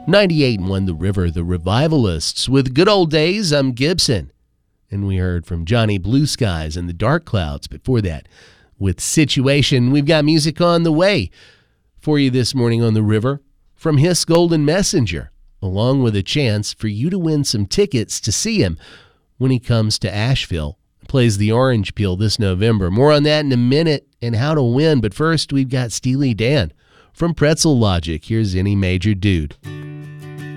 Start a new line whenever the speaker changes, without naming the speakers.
98.1 The River, the Revivalists. With Good Old Days, I'm Gibson. And we heard from Johnny Blue Skies and the Dark Clouds before that. With Situation, we've got music on the way for you this morning on The River from Hiss Golden Messenger, along with a chance for you to win some tickets to see him when he comes to Asheville. Plays the Orange Peel this November. More on that in a minute and how to win. But first, we've got Steely Dan from Pretzel Logic. Here's Any Major Dude.